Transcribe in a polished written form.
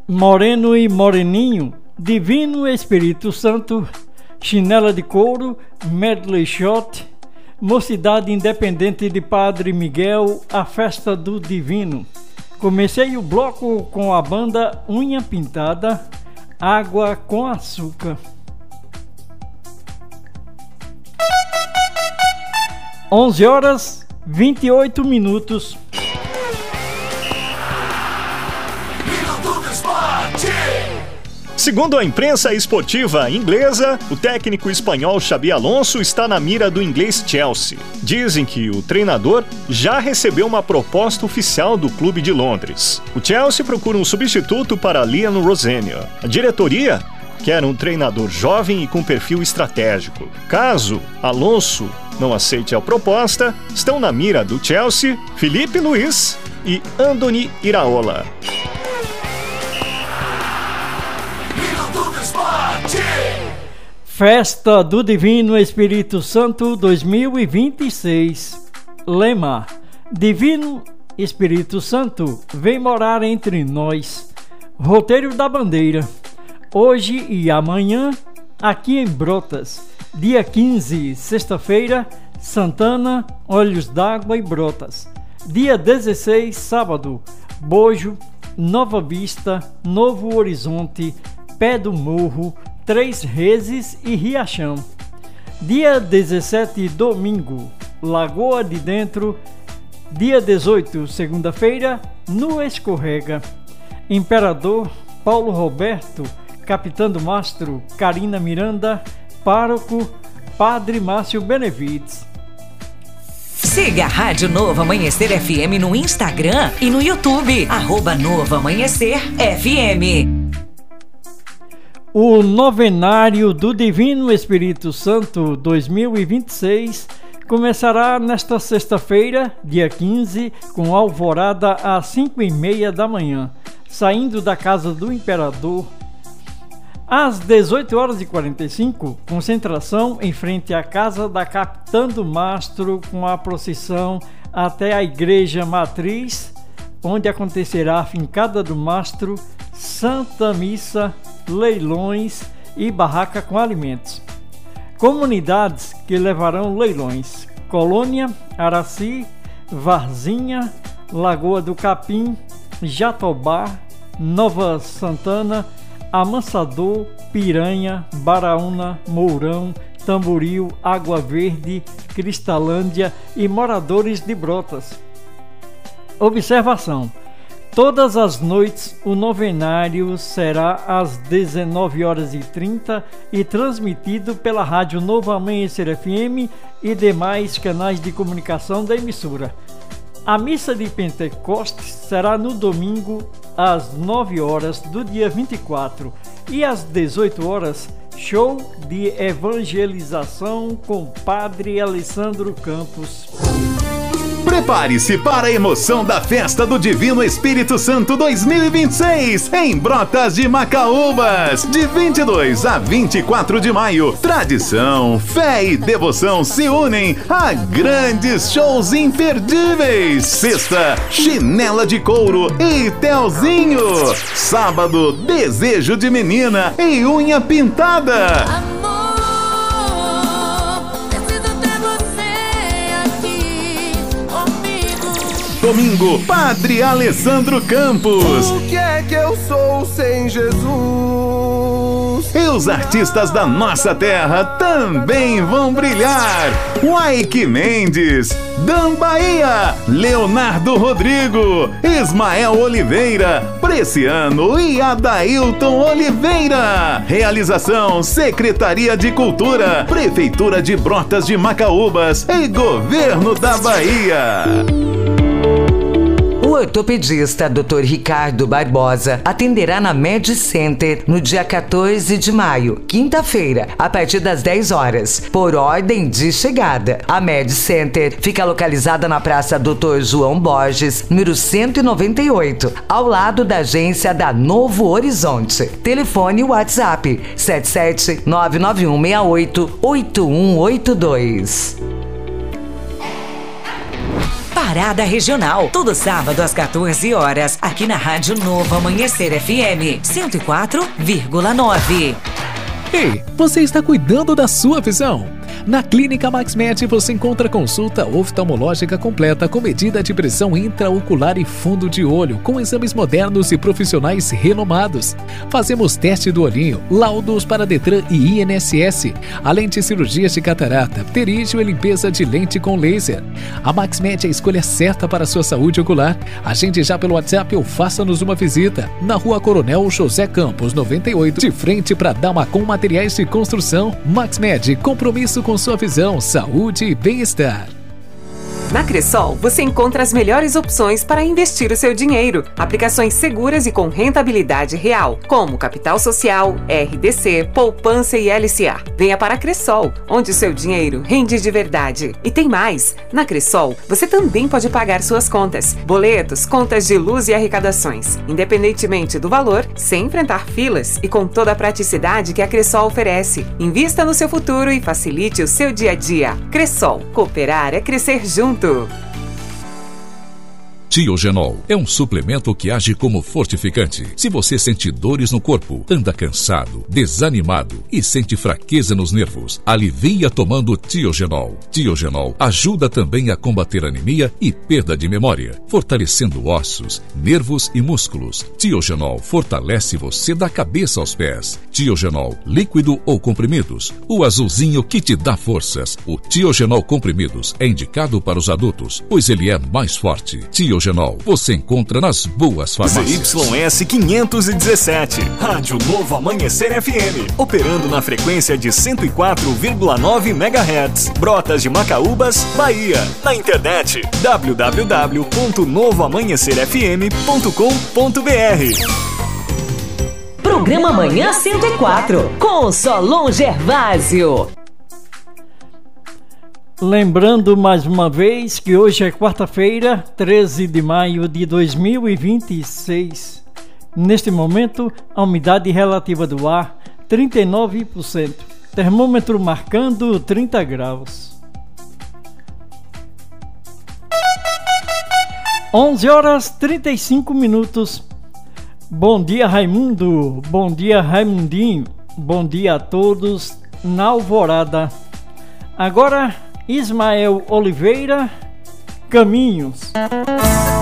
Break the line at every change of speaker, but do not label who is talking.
Moreno e Moreninho, Divino Espírito Santo, Chinela de Couro, Medley Shot, Mocidade Independente de Padre Miguel, a Festa do Divino. Comecei o bloco com a banda Unha Pintada, Água com Açúcar. 11h28.
Segundo a imprensa esportiva inglesa, o técnico espanhol Xabi Alonso está na mira do inglês Chelsea. Dizem que o treinador já recebeu uma proposta oficial do clube de Londres. O Chelsea procura um substituto para Liam Rosenior. A diretoria quer um treinador jovem e com perfil estratégico. Caso Alonso não aceite a proposta, estão na mira do Chelsea Felipe Luiz e Andoni Iraola.
Festa do Divino Espírito Santo 2026. Lema: Divino Espírito Santo, vem morar entre nós. Roteiro da bandeira. Hoje e amanhã, aqui em Brotas. Dia 15, sexta-feira, Santana, Olhos d'Água e Brotas. Dia 16, sábado, Bojo, Nova Vista, Novo Horizonte, Pé do Morro, Três Reses e Riachão. Dia 17, domingo, Lagoa de Dentro. Dia 18, segunda-feira, no Escorrega. Imperador, Paulo Roberto, Capitão do Mastro, Carina Miranda, Pároco, Padre Márcio Benevides.
Siga a Rádio Novo Amanhecer FM no Instagram e no YouTube, @Novo Amanhecer FM.
O Novenário do Divino Espírito Santo 2026 começará nesta sexta-feira, dia 15, com alvorada às 5h30 da manhã, saindo da Casa do Imperador. Às 18h45, concentração em frente à Casa da Capitã do Mastro, com a procissão até a Igreja Matriz, onde acontecerá a Fincada do Mastro, Santa Missa, leilões e barraca com alimentos. Comunidades que levarão leilões: Colônia, Araci, Varzinha, Lagoa do Capim, Jatobá, Nova Santana, Amansador, Piranha, Baraúna, Mourão, Tamboril, Água Verde, Cristalândia e moradores de Brotas. Observação: todas as noites o novenário será às 19h30 e transmitido pela Rádio Novo Amanhecer FM e demais canais de comunicação da emissora. A missa de Pentecostes será no domingo às 9h do dia 24 e às 18h, show de evangelização com Padre Alessandro Campos.
Prepare-se para a emoção da Festa do Divino Espírito Santo 2026 em Brotas de Macaúbas, de 22 a 24 de maio. Tradição, fé e devoção se unem a grandes shows imperdíveis. Sexta, Chinela de Couro e Telzinho. Sábado, Desejo de Menina e Unha Pintada. Domingo, Padre Alessandro Campos.
O que é que eu sou sem Jesus?
E os artistas da nossa terra também vão brilhar. Waike Mendes, Dan Bahia, Leonardo Rodrigo, Ismael Oliveira, Preciano e Adailton Oliveira. Realização: Secretaria de Cultura, Prefeitura de Brotas de Macaúbas e Governo da Bahia.
O ortopedista Dr. Ricardo Barbosa atenderá na Med Center no dia 14 de maio, quinta-feira, a partir das 10 horas, por ordem de chegada. A Med Center fica localizada na Praça Dr. João Borges, número 198, ao lado da agência da Novo Horizonte. Telefone WhatsApp 77-99168-8182. Parada Regional, todo sábado às 14 horas, aqui na Rádio Novo Amanhecer FM 104,9.
Ei, você está cuidando da sua visão? Na Clínica MaxMed você encontra consulta oftalmológica completa com medida de pressão intraocular e fundo de olho, com exames modernos e profissionais renomados. Fazemos teste do olhinho, laudos para Detran e INSS, além de cirurgias de catarata, pterígio e limpeza de lente com laser. A MaxMed é a escolha certa para a sua saúde ocular. Agende já pelo WhatsApp ou faça-nos uma visita. Na Rua Coronel José Campos, 98, de frente para Damacom Materiais de Construção. MaxMed, compromisso com sua visão, saúde e bem-estar.
Na Cressol, você encontra as melhores opções para investir o seu dinheiro. Aplicações seguras e com rentabilidade real, como Capital Social, RDC, Poupança e LCA. Venha para a Cressol, onde o seu dinheiro rende de verdade. E tem mais! Na Cressol, você também pode pagar suas contas, boletos, contas de luz e arrecadações, independentemente do valor, sem enfrentar filas e com toda a praticidade que a Cressol oferece. Invista no seu futuro e facilite o seu dia a dia. Cressol, cooperar é crescer junto.
Tiogenol é um suplemento que age como fortificante. Se você sente dores no corpo, anda cansado, desanimado e sente fraqueza nos nervos, alivia tomando Tiogenol. Tiogenol ajuda também a combater anemia e perda de memória, fortalecendo ossos, nervos e músculos. Tiogenol fortalece você da cabeça aos pés. Tiogenol, líquido ou comprimidos, o azulzinho que te dá forças. O Tiogenol comprimidos é indicado para os adultos, pois ele é mais forte. Tiogenol você encontra nas boas farmácias.
ZYS 517, Rádio Novo Amanhecer FM, operando na frequência de 104,9 MHz, Brotas de Macaúbas, Bahia. Na internet, www.novoamanhecerfm.com.br.
Programa Manhã 104, com Solon Gervásio.
Lembrando mais uma vez que hoje é quarta-feira, 13 de maio de 2026. Neste momento, a umidade relativa do ar, 39%. Termômetro marcando 30 graus. 11 horas 35 minutos. Bom dia, Raimundo. Bom dia, Raimundinho. Bom dia a todos na Alvorada. Agora, Ismael Oliveira, Caminhos.